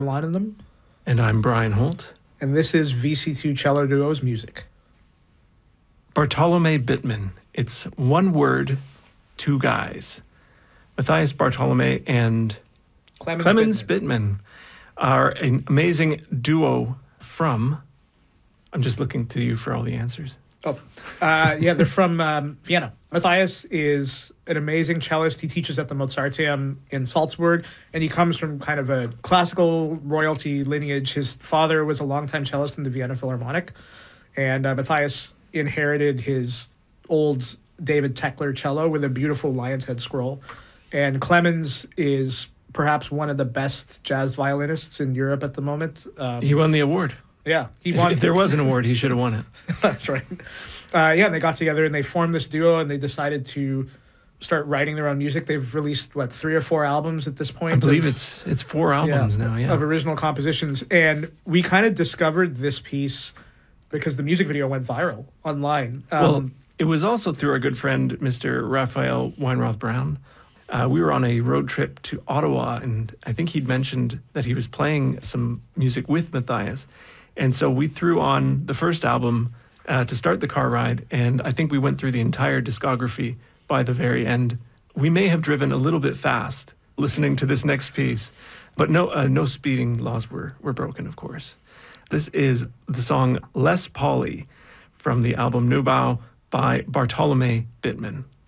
Them, And I'm Brian Holt. and this is VC2 Cello Duo's music. Bartolome Bittman. It's one word, two guys. Matthias Bartolome and Clemens Bittman are an amazing duo from... I'm just looking to you for all the answers. They're from Vienna. Matthias is an amazing cellist. He teaches at the Mozarteum in Salzburg, and he comes from kind of a classical royalty lineage. His father was a longtime cellist in the Vienna Philharmonic, and Matthias inherited his old David Tekler cello with a beautiful lion's head scroll. And Clemens is perhaps one of the best jazz violinists in Europe at the moment. He won the award. Yeah, he won. If there was an award, he should have won it. That's right. And they got together and they formed this duo and they decided to start writing their own music. They've released, 3 or 4 albums at this point? I believe it's 4 albums now, yeah. Of original compositions. And we kind of discovered this piece because the music video went viral online. It was also through our good friend, Mr. Raphael Weinroth Brown. We were on a road trip to Ottawa, and I think he'd mentioned that he was playing some music with Matthias. And so we threw on the first album to start the car ride, and I think we went through the entire discography by the very end. We may have driven a little bit fast listening to this next piece, but no speeding laws were broken, of course. This is the song Les Pauli from the album Neubau by Bartolome Bittman.